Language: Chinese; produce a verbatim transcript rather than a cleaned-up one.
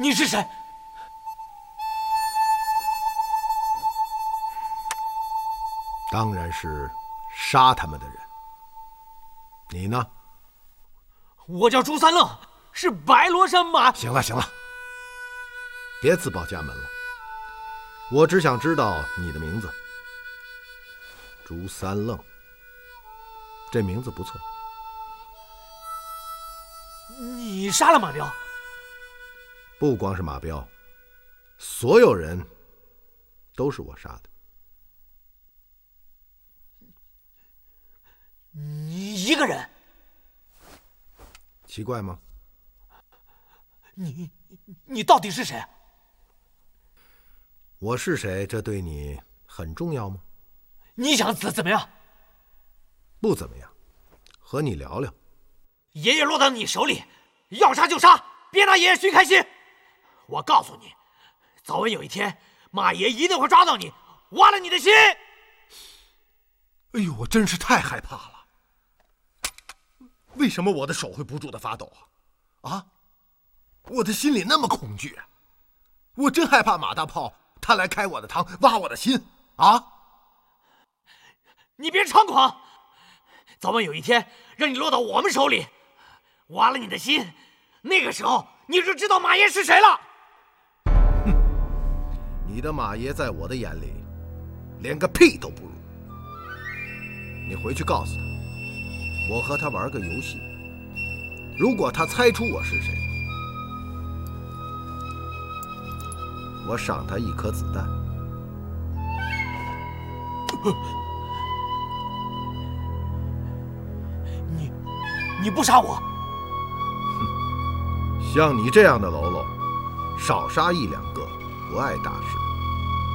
你是谁？ 当然是杀他们的人。你呢？ 我叫朱三愣，是白罗山马。 行了行了，别自报家门了。我只想知道你的名字。朱三愣，这名字不错。 你杀了马彪？ 不光是马彪，所有人都是我杀的。 你一个人？ 奇怪吗？ 你你到底是谁？ 我是谁，这对你很重要吗？ 你想怎怎么样？ 不怎么样，和你聊聊。 爷爷落到你手里，要杀就杀，别拿爷爷寻开心。我告诉你，早晚有一天，马爷一定会抓到你，挖了你的心。 哎呦，我真是太害怕了。为什么我的手会不住的发抖啊？啊，我的心里那么恐惧，我真害怕马大炮他来开我的膛，挖我的心啊！ 你别猖狂，早晚有一天让你落到我们手里，挖了你的心，那个时候你就知道马爷是谁了。 哼，你的马爷在我的眼里连个屁都不如。你回去告诉他，我和他玩个游戏，如果他猜出我是谁，我赏他一颗子弹。 你你不杀我？ 哼，像你这样的喽啰，少杀一两个，不碍大事。